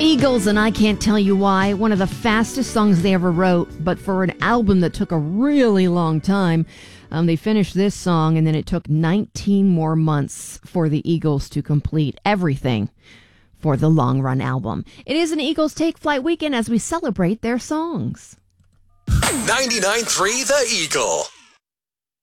Eagles and I Can't Tell You Why, one of the fastest songs they ever wrote, but for an album that took a really long time. They finished this song, and then it took 19 more months for the Eagles to complete everything for the Long Run album. It is an Eagles Take Flight weekend as we celebrate their songs. 99.3 The Eagle.